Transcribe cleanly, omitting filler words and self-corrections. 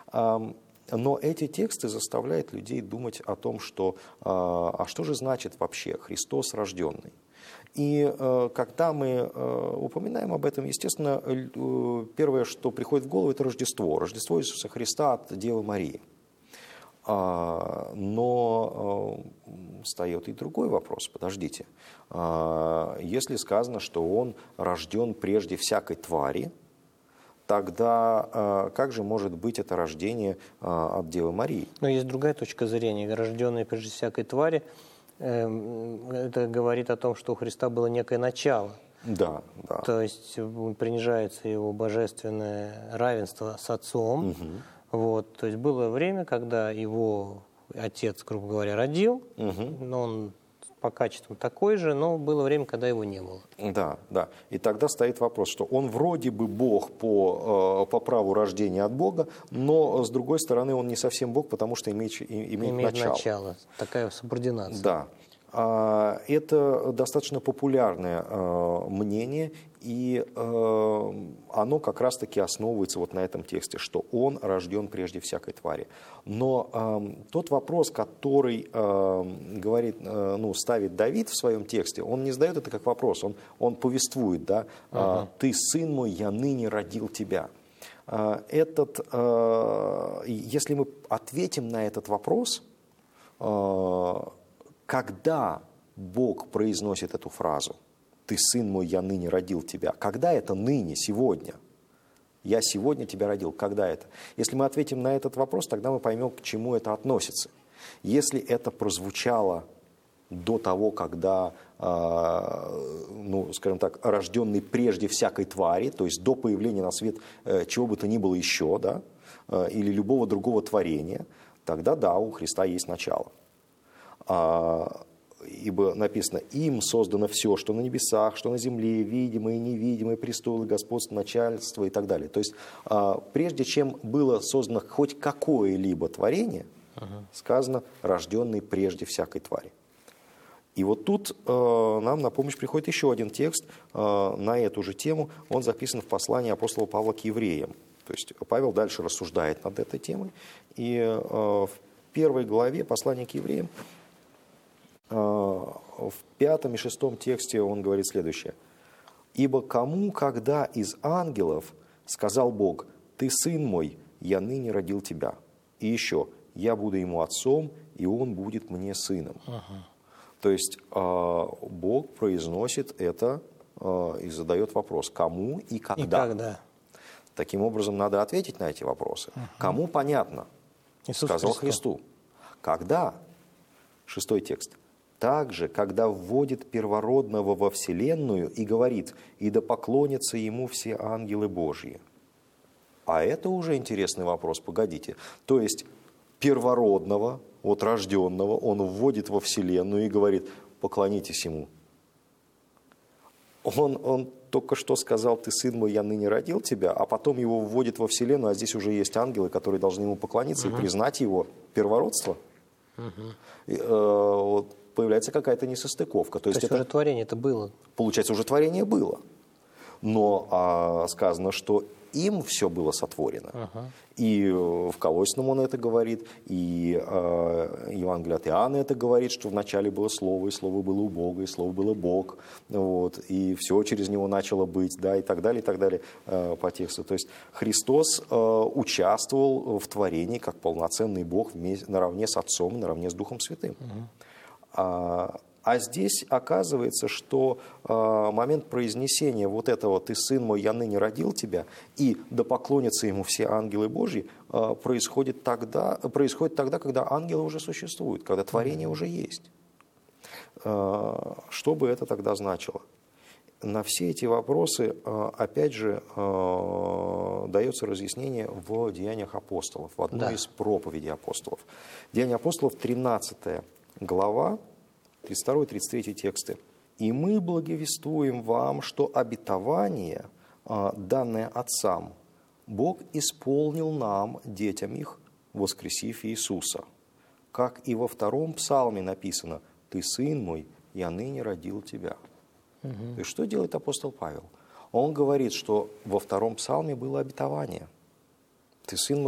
Но эти тексты заставляют людей думать о том, что а что же значит вообще Христос рожденный? И когда мы упоминаем об этом, естественно, первое, что приходит в голову, это Рождество. Рождество Иисуса Христа от Девы Марии. Но встает и другой вопрос. Подождите. Если сказано, что Он рожден прежде всякой твари, тогда как же может быть это рождение от Девы Марии? Но есть другая точка зрения. Рожденный прежде всякой твари, это говорит о том, что у Христа было некое начало. Да, да. То есть принижается его божественное равенство с Отцом. Вот. То есть было время, когда его Отец, грубо говоря, родил, но он по качеству такой же, но было время, когда его не было. Да, да. И тогда стоит вопрос, что он вроде бы Бог по праву рождения от Бога, но с другой стороны он не совсем Бог, потому что имеет начало. Такая субординация. Да. Это достаточно популярное мнение, и оно как раз-таки основывается вот на этом тексте, что он рожден прежде всякой твари. Но тот вопрос, который ставит Давид в своем тексте, он не задает это как вопрос, он повествует, да, «Ты, сын мой, я ныне родил тебя». Если мы ответим на этот вопрос, когда Бог произносит эту фразу «Ты, сын мой, я ныне родил тебя», когда это ныне, сегодня? Я сегодня тебя родил. Когда это? Если мы ответим на этот вопрос, тогда мы поймем, к чему это относится. Если это прозвучало до того, когда, скажем так, рожденный прежде всякой твари, то есть до появления на свет чего бы то ни было еще, да, или любого другого творения, тогда да, у Христа есть начало. Ибо написано, им создано все, что на небесах, что на земле, видимое и невидимое, престолы, господство, начальство и так далее. То есть, прежде чем было создано хоть какое-либо творение, сказано, рожденный прежде всякой твари. И вот тут нам на помощь приходит еще один текст на эту же тему. Он записан в послании апостола Павла к евреям. То есть, Павел дальше рассуждает над этой темой. И в первой главе послания к евреям, в 5 и 6 тексте он говорит следующее. «Ибо кому, когда из ангелов сказал Бог, ты сын мой, я ныне родил тебя, и еще, я буду ему отцом, и он будет мне сыном». То есть Бог произносит это и задает вопрос, кому и когда. И когда. Таким образом, надо ответить на эти вопросы. Кому понятно? Иисус сказал Христу. Христу. Когда? 6 текст. Также, когда вводит первородного во вселенную и говорит, и да поклонятся ему все ангелы Божьи. А это уже интересный вопрос, погодите. То есть первородного, вот рожденного, он вводит во вселенную и говорит, поклонитесь ему. Он только что сказал, ты сын мой, я ныне родил тебя, а потом его вводит во вселенную, а здесь уже есть ангелы, которые должны ему поклониться и признать его первородство. Вот появляется какая-то несостыковка. То есть это, уже творение это было. Получается, уже творение было. Но сказано, что им все было сотворено. И в Колоссянам он это говорит, и Евангелие от Иоанна это говорит, что вначале было Слово, и Слово было у Бога, и Слово было Бог, вот, и все через Него начало быть, да, и так далее по тексту. То есть Христос участвовал в творении как полноценный Бог наравне с Отцом, наравне с Духом Святым. А здесь оказывается, что момент произнесения вот этого «ты сын мой, я ныне родил тебя» и «да поклонятся ему все ангелы Божьи» происходит тогда, когда ангелы уже существуют, когда творение уже есть. Что бы это тогда значило? На все эти вопросы, опять же, дается разъяснение в Деяниях апостолов, в одной из проповедей апостолов. Деяния апостолов, 13 глава, 32-33 тексты. «И мы благовествуем вам, что обетование, данное отцам, Бог исполнил нам, детям их, воскресив Иисуса. Как и во 2 псалме написано, «Ты, сын мой, я ныне родил тебя». То есть что делает апостол Павел? Он говорит, что во 2 псалме было обетование. «Ты, сын мой,